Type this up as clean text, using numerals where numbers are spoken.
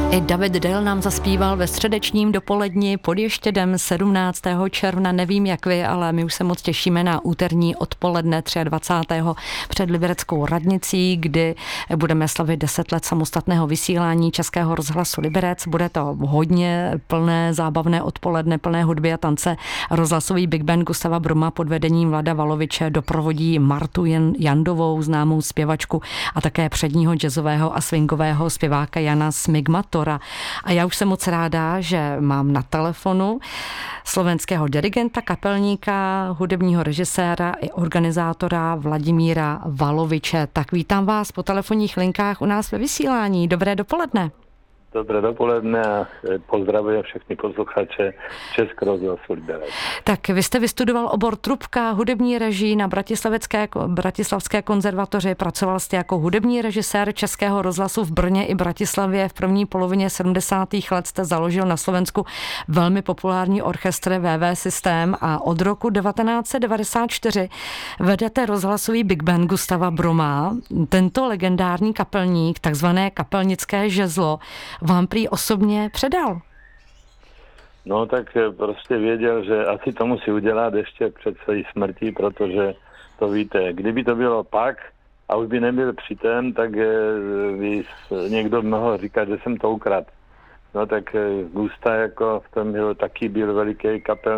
I David Dale nám zaspíval ve středečním dopoledni pod Ještědem 17. června. Nevím jak vy, ale my už se moc těšíme na úterní odpoledne 23. před Libereckou radnicí, kdy budeme slavit 10 let samostatného vysílání Českého rozhlasu Liberec. Bude to hodně plné, zábavné odpoledne, plné hudby a tance. Rozhlasový Big Band Gustava Bruma pod vedením Vlada Valoviče doprovodí Martu Jandovou, známou zpěvačku, a také předního jazzového a swingového zpěváka Jana Smigmatora. A já už jsem moc ráda, že mám na telefonu slovenského dirigenta, kapelníka, hudebního režiséra i organizátora Vladimíra Valoviče. Tak vítám vás po telefonních linkách u nás ve vysílání. Dobré dopoledne. Dobré dopoledne a pozdravujem všechny posluchače Českého rozhlasu Liberec. Tak vy jste vystudoval obor trubka, hudební režii na Bratislavské konzervatoři, pracoval jste jako hudební režisér Českého rozhlasu v Brně i Bratislavě. V první polovině 70. let jste založil na Slovensku velmi populární orchestr VV Systém a od roku 1994 vedete rozhlasový Big Band Gustava Bruma. Tento legendární kapelník, takzvané kapelnické žezlo, vám prý osobně předal. No tak prostě věděl, že asi to musí udělat ještě před své smrtí, protože to víte, kdyby to bylo pak a už by nebyl přitom, tak by někdo mohl říkat, že jsem to ukradl. No tak Gusta jako v tom taky byl veliký kapel.